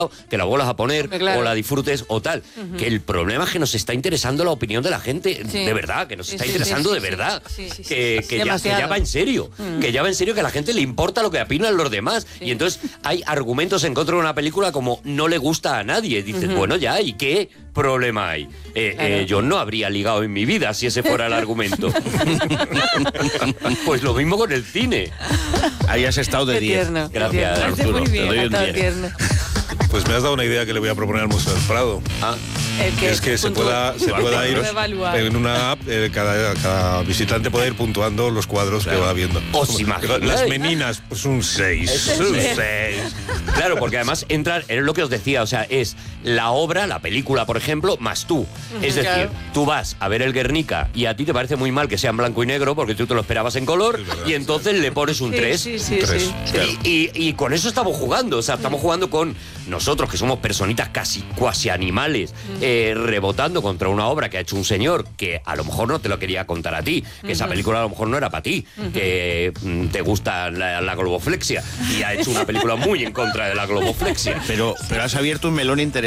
que la vuelvas a poner, claro, o la disfrutes o tal. Que el problema es que nos está interesando la opinión de la gente, de verdad, que nos está interesando de verdad. Que ya va en serio, que ya va en serio, que a la gente le importa lo que opinan los demás. Y entonces hay argumentos en contra de una película como no le gusta a nadie. Dices, bueno, ya, ¿y qué problema hay? Claro. Yo no habría ligado en mi vida si ese fuera el argumento. Pues lo mismo con el cine. Ahí has estado de 10. Gracias, Arturo. Te doy un 10. Pues me has dado una idea que le voy a proponer al Museo del Prado. Es que se pueda ir en una app, cada visitante pueda ir puntuando los cuadros que va viendo. ¿Os imagináis? Las meninas, pues un 6. Un 6. Claro, porque además entran, es lo que os decía, o sea, es la obra, la película, por ejemplo, más tú. Es decir, tú vas a ver el Guernica y a ti te parece muy mal que sea en blanco y negro porque tú te lo esperabas en color, y entonces le pones un 3. Y con eso estamos jugando, o sea, estamos jugando con nosotros, que somos personitas cuasi animales, rebotando contra una obra que ha hecho un señor que a lo mejor no te lo quería contar a ti, que esa película a lo mejor no era para ti, que te gusta la globoflexia, y ha hecho una película muy en contra de la globoflexia. Pero has abierto un melón interesante.